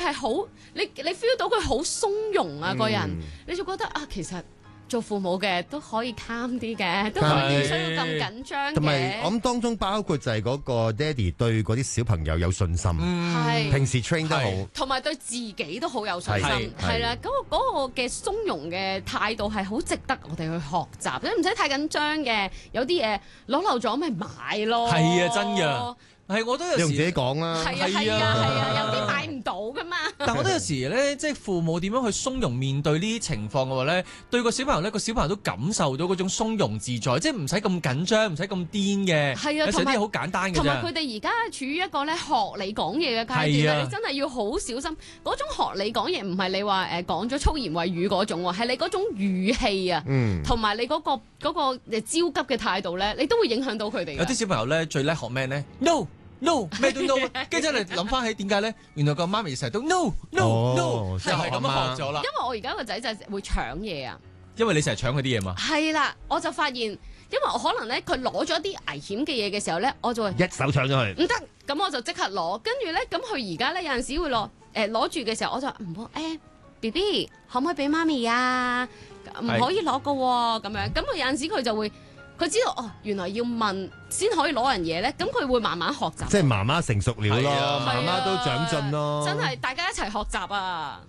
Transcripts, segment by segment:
係好你 feel 到佢好鬆容啊，個人你就覺得啊，其實做父母嘅都可以 calm 啲嘅，都唔需要咁緊張嘅。 同埋我諗當中包括就係嗰個爹哋對嗰啲小朋友有信心，平時 train 得好， 同埋對自己都好有信心，係啦，嗰個嘅鬆容嘅態度係好值得我哋去學習，你唔使太緊張嘅，有啲嘢攞漏咗咪買咯。 係啊，真㗎。係，我都有時你同自己講啦。 係啊，有啲買唔到噶嘛。 但我覺得有時咧，即係父母點樣去鬆容面對呢啲情況嘅話咧，對個小朋友咧，個小朋友都感受到嗰種鬆容自在，即係唔使咁緊張，唔使咁癲嘅。係啊，有時啲好簡單嘅啫。 同埋佢哋而家處於一個咧學你講嘢嘅階段，你真係要好小心。嗰種學你講嘢唔係你話講咗粗言穢語嗰種喎，係你嗰種語氣啊，同埋你嗰個焦急嘅態度咧，你都會影響到佢哋。 有啲小朋友咧最叻學咩咧？No。咩都 no， 跟住你諗翻起點解咧？原來個媽咪成日都 no， 就係咁樣學咗啦。 因為我而家個仔就係會搶嘢啊。 因為你成日搶佢啲嘢嘛。 係啦，我就發現，因為我可能咧佢攞咗啲危險嘅嘢嘅時候咧，我就會一手搶咗佢。唔得，咁我就即刻攞。跟住咧，咁佢而家咧有陣時會攞住嘅時候，我就唔好BB 可唔可以俾媽咪啊？唔可以攞噶喎，咁樣。咁佢有陣時佢就會。佢知道哦，原來要問先可以攞人嘢咧，咁佢會慢慢學習。 即係媽媽成熟了咯，媽媽都長進咯。 真係大家一齊學習啊！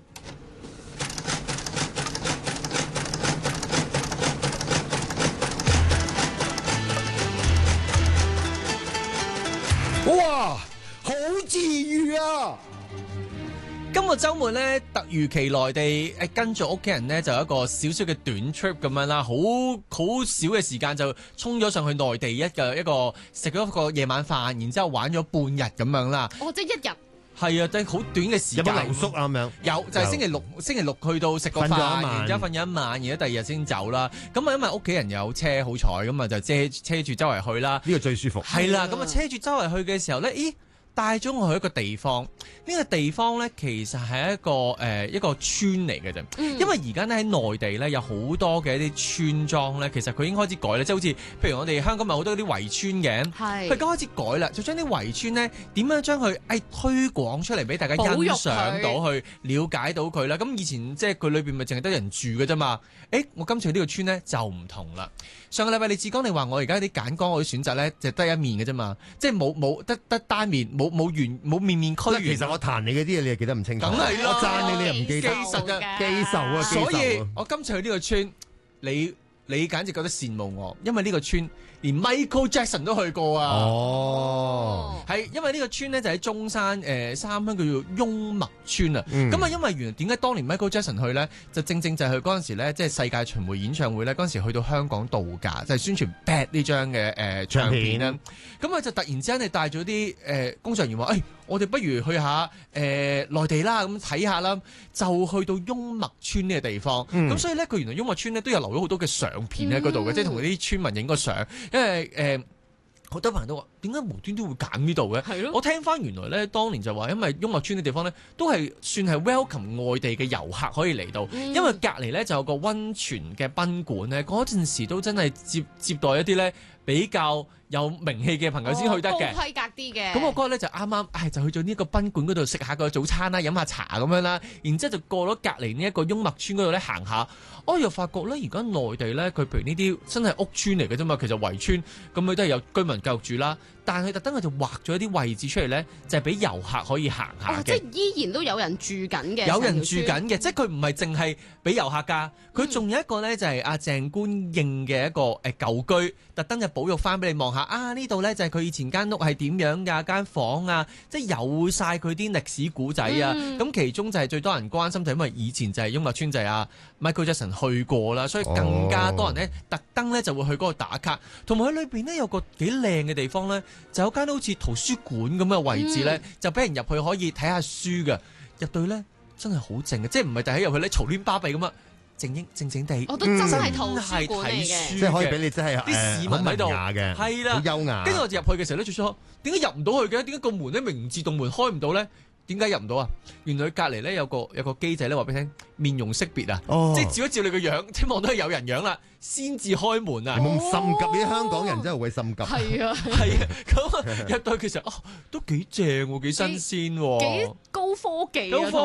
哇，好治愈啊！ 今個週末咧，突如其來地跟住屋企人咧，就有一個少少嘅短 trip 咁樣啦，好少嘅時間就衝咗上去內地一個食咗一個夜晚飯，然之後玩咗半日咁樣啦。 哦，即係一日。 係啊，即係好短嘅時間。 有冇留宿啊？咁樣有，就係星期六去到食個飯，然之後瞓咗一晚，然之後第二日先走啦。咁啊，因為屋企人有車，好彩咁啊，就車住周圍去啦。 呢個最舒服。 係啦，咁啊車住周圍去嘅時候咧，咦？帶咗我去一個地方，呢個地方咧其實係一個村嚟嘅啫。因為而家咧喺內地咧有好多嘅一啲村莊咧，其實佢已經開始改啦，即係好似譬如我哋香港咪好多啲圍村嘅，佢而家開始改啦，就將啲圍村咧點樣將佢推廣出嚟俾大家欣賞到，去了解到佢啦。咁以前即係佢裏邊咪淨係得人住嘅啫嘛。我今次去呢個村咧就唔同啦。上個禮拜你志剛你話我而家啲揀光我啲選擇咧就得一面嘅啫嘛，即係冇得單面，冇面面俱圓。 其實我彈你嗰啲嘢，你係記得唔清楚。 梗係啦， 我讚你，你又唔記得。記仇啊！ 所以我今次去呢個村，你簡直覺得羨慕我，因為呢個村連 Michael Jackson 都去過啊！ 哦， 係因為呢個村咧就喺中山三鄉叫做雍麥村啊。咁啊，因為原來點解當年 Michael Jackson 去咧，就正就係佢嗰陣時咧，即係世界巡迴演唱會咧，嗰陣時去到香港度假，就係宣傳 Bad 呢張嘅唱片啦。咁啊就突然之間你帶咗啲工作人員話，我哋不如去下內地啦，咁睇下啦，就去到雍麥村呢個地方。咁所以咧，佢原來雍麥村咧都有留咗好多嘅相片喺嗰度嘅，即係同嗰啲村民影個相。因為好多朋友都話點解無端端會揀呢度嘅？係咯，我聽翻原來咧，當年就話因為雍麥村嘅地方咧，都係算係 welcome 外地嘅遊客可以嚟到，因為隔離咧就有個溫泉嘅賓館咧，嗰陣時都真係接待一啲咧比較有名氣嘅朋友先去得嘅， 高規格啲嘅。 咁我嗰日咧就啱啱，就去咗呢個賓館嗰度食下個早餐啦，飲下茶咁樣啦，然之後就過咗隔離呢一個雍麥村嗰度咧行下，我又發覺咧而家內地咧佢譬如呢啲真係屋村嚟嘅啫嘛，其實圍村咁佢都係有居民繼續住啦，但係特登佢就畫咗一啲位置出嚟咧，就係俾遊客可以行下嘅。 即係依然都有人住緊嘅。 有人住緊嘅，即係佢唔係淨係俾遊客㗎，佢仲有一個咧就係阿鄭觀應嘅一個舊居，特登就保育翻俾你望下。呢度呢就係佢以前間屋係點樣㗎，間房啊，即係有晒佢啲歷史古仔啊。咁其中就係最多人關心就係因為以前就係雍麥村就係阿 Michael Jackson 去過啦，所以更加多人呢特登呢就會去嗰度打卡。同埋喺裏邊呢有個幾靚嘅地方呢，就有間好似圖書館咁嘅位置呢，就俾人入去可以睇下書㗎。入到呢真係好靜嘅，即係唔係第一入去呢嘈喧巴閉咁啊！靜地， 我都真係圖書館嚟嘅， 即係可以俾你真係啲市民喺度嘅， 係啦， 好優雅。 跟住我入去嘅時候咧，最初點解入唔到去嘅？點解個門咧明唔自動門開唔到咧？點解入唔到啊？原來隔離咧有個機仔咧話俾你聽，面容識別啊，即係照一照你個樣，即係望到係有人樣啦，先至開門啊！ 你冇咁心急，啲香港人真係會心急。 係啊， 咁入到去其實都幾正喎，幾新鮮喎， 幾高科技啊！